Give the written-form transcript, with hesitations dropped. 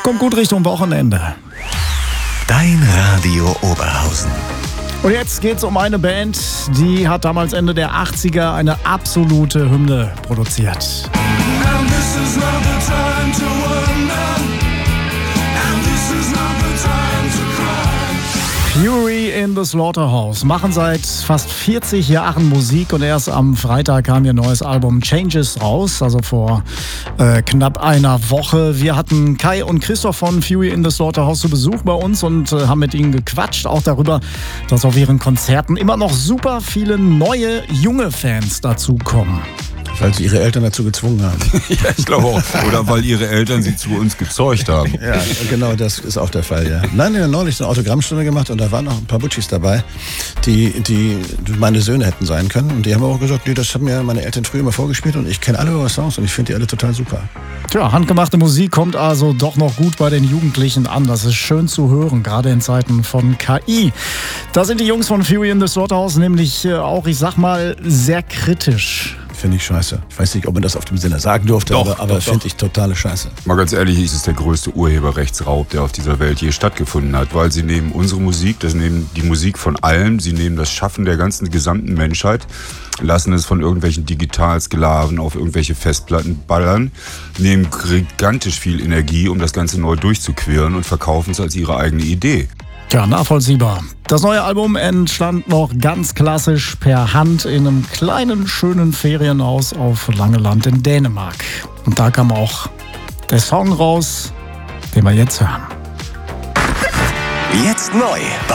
Kommt gut Richtung Wochenende. Dein Radio Oberhausen. Und jetzt geht's um eine Band, die hat damals Ende der 80er eine absolute Hymne produziert. Fury in the Slaughterhouse machen seit fast 40 Jahren Musik und erst am Freitag kam ihr neues Album Changes raus, also vor knapp einer Woche. Wir hatten Kai und Christoph von Fury in the Slaughterhouse zu Besuch bei uns und haben mit ihnen gequatscht, auch darüber, dass auf ihren Konzerten immer noch super viele neue, junge Fans dazukommen. Weil sie ihre Eltern dazu gezwungen haben. Ja, ich glaube auch. Oder weil ihre Eltern sie zu uns gezeugt haben. Ja, genau, das ist auch der Fall, ja. Nein, wir haben neulich eine Autogrammstunde gemacht und da waren noch ein paar Butchis dabei, die meine Söhne hätten sein können. Und die haben auch gesagt, nee, das haben mir meine Eltern früher immer vorgespielt und ich kenne alle eure Songs und ich finde die alle total super. Tja, handgemachte Musik kommt also doch noch gut bei den Jugendlichen an. Das ist schön zu hören, gerade in Zeiten von KI. Da sind die Jungs von Fury in the Slaughterhouse nämlich auch, ich sag mal, sehr kritisch. Finde ich scheiße. Ich weiß nicht, ob man das auf dem Sinne sagen durfte, aber finde ich totale Scheiße. Mal ganz ehrlich, ist es der größte Urheberrechtsraub, der auf dieser Welt je stattgefunden hat, weil sie nehmen unsere Musik, das nehmen die Musik von allem, sie nehmen das Schaffen der gesamten Menschheit, lassen es von irgendwelchen Digitalsklaven auf irgendwelche Festplatten ballern, nehmen gigantisch viel Energie, um das Ganze neu durchzuqueren und verkaufen es als ihre eigene Idee. Tja, nachvollziehbar. Das neue Album entstand noch ganz klassisch per Hand in einem kleinen, schönen Ferienhaus auf Langeland in Dänemark. Und da kam auch der Song raus, den wir jetzt hören. Jetzt neu bei